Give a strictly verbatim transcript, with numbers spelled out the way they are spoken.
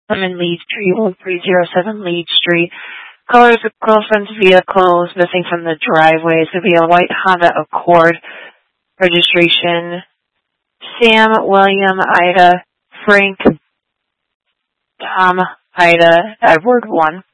in Lead Street, one three zero seven Lead Street. Colors of girlfriend's vehicle is missing from the driveway. It's going to be a white Honda Accord. Registration, Sam, William, Ida, Frank, Tom, Ida, Edward, one.